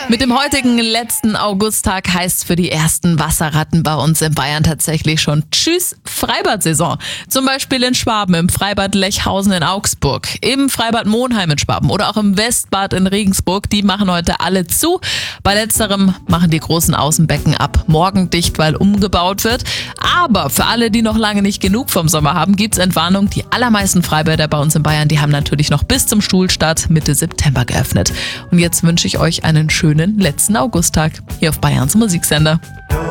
Mit dem heutigen letzten Augusttag heißt für die ersten Wasserratten bei uns in Bayern tatsächlich schon Tschüss Freibad-Saison. Zum Beispiel in Schwaben, im Freibad Lechhausen in Augsburg, im Freibad Monheim in Schwaben oder auch im Westbad in Regensburg. Die machen heute alle zu. Bei letzterem machen die großen Außenbecken ab morgen dicht, weil umgebaut wird. Aber für alle, die noch lange nicht genug vom Sommer haben, gibt's Entwarnung. Die allermeisten Freibäder bei uns in Bayern, die haben natürlich noch bis zum Schulstart Mitte September geöffnet. Und jetzt wünsche ich euch einen schönen letzten Augusttag hier auf Bayerns Musiksender.